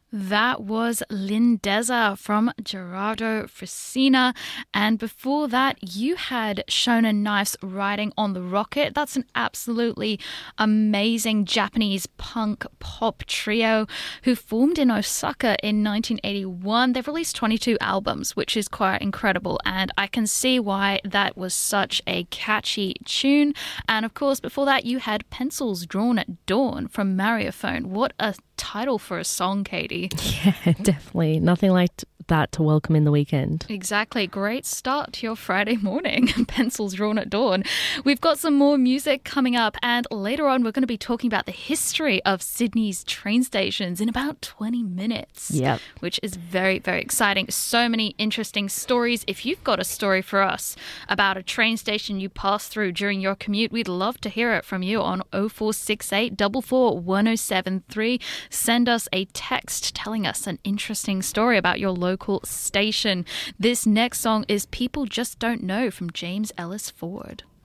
That was Lindeza from Gerardo Frisina. And before that, you had Shona Knife's Riding on the Rocket. That's an absolutely amazing Japanese punk pop trio who formed in Osaka in 1981. They've released 22 albums, which is quite incredible. And I can see why that was such a catchy tune. And of course, before that, you had Pencils Drawn at Dawn from Mariophone. What a title for a song, Katie. Yeah, definitely. Nothing like that to welcome in the weekend. Exactly. Great start to your Friday morning. Pencils Drawn at Dawn. We've got some more music coming up, and later on we're going to be talking about the history of Sydney's train stations in about 20 minutes. Yep. Which is very, very exciting. So many interesting stories. If you've got a story for us about a train station you passed through during your commute, we'd love to hear it from you on 0468 44 1073. Send us a text telling us an interesting story about your local station. This next song is People Just Don't Know from James Ellis Ford.